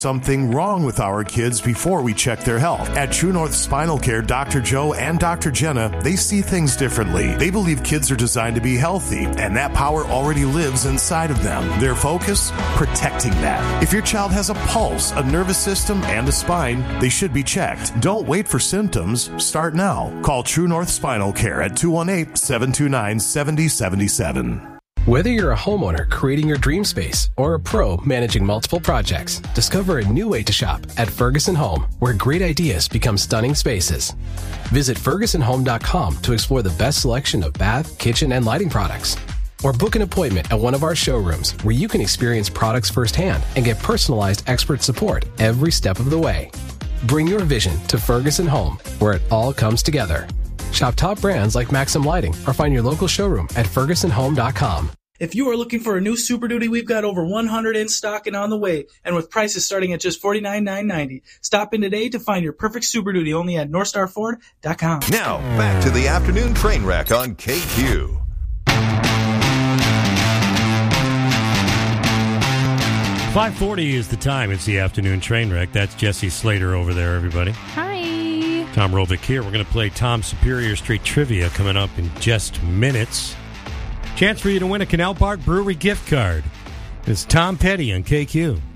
something wrong with our kids before we check their health. At True North Spinal Care, Dr. Joe and Dr. Jenna, they see things differently. They believe kids are designed to be healthy, and that power already lives inside of them. Their focus? Protecting that. If your child has a pulse, a nervous system, and a spine, they should be checked. Don't wait for symptoms. Start now. Call True North Spinal Care at 218-729-7077. Whether you're a homeowner creating your dream space or a pro managing multiple projects, discover a new way to shop at Ferguson Home, where great ideas become stunning spaces. Visit FergusonHome.com to explore the best selection of bath, kitchen, and lighting products. Or book an appointment at one of our showrooms where you can experience products firsthand and get personalized expert support every step of the way. Bring your vision to Ferguson Home, where it all comes together. Shop top brands like Maxim Lighting or find your local showroom at FergusonHome.com. If you are looking for a new Super Duty, we've got over 100 in stock and on the way, and with prices starting at just $49,990. Stop in today to find your perfect Super Duty only at NorthstarFord.com. Now, back to the afternoon train wreck on KQ. 5:40 is the time. It's the afternoon train wreck. That's Jesse Slater over there, everybody. Hi. Tom Rovick here. We're going to play Tom Superior Street Trivia coming up in just minutes. Chance for you to win a Canal Park Brewery gift card. It's Tom Petty on KQ.